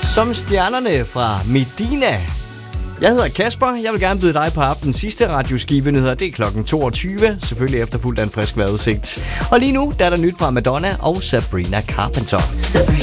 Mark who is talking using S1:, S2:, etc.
S1: Som stjernerne fra Medina. Jeg hedder Kasper. Jeg vil gerne byde dig på aftenens sidste radioskivenyheder. Det er klokken 22. Selvfølgelig efterfulgt af en frisk vejrudsigt. Og lige nu der er der nyt fra Madonna og Sabrina Carpenter.